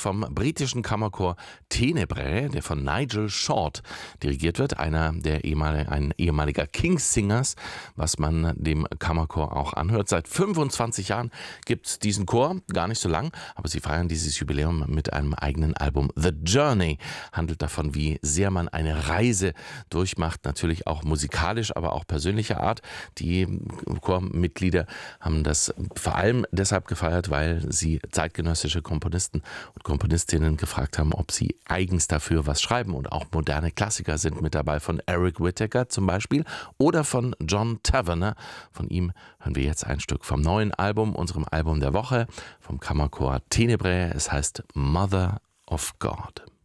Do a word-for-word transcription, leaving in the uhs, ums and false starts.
vom britischen Kammerchor Tenebrae, der von Nigel Short dirigiert wird, einer der ehemalige, ein ehemaliger King's Singers, was man dem Kammerchor auch anhört. Seit fünfundzwanzig Jahren gibt es diesen Chor, gar nicht so lang, aber sie feiern dieses Jubiläum mit einem eigenen Album. The Journey handelt davon, wie sehr man eine Reise durchmacht, natürlich auch musikalisch, aber auch persönlicher Art. Die Chormitglieder haben das vor allem deshalb gefeiert, weil sie zeitgenössische Komponisten und Komponistinnen gefragt haben, ob sie eigens dafür was schreiben. Und auch moderne Klassiker sind mit dabei, von Eric Whitacre zum Beispiel oder von John Tavener. Von ihm hören wir jetzt ein Stück vom neuen Album, unserem Album der Woche, vom Kammerchor Tenebrae. Es heißt Mother of God.